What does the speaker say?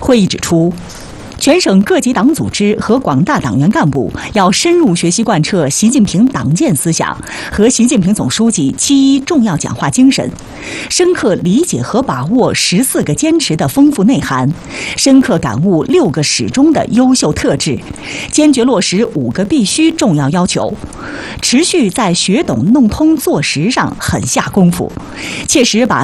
会议指出，全省各级党组织和广大党员干部要深入学习贯彻习近平党建思想和习近平总书记7.1重要讲话精神，深刻理解和把握14个坚持的丰富内涵，深刻感悟6个始终的优秀特质，坚决落实5个必须重要要求，持续在学懂弄通做实上狠下功夫，切实把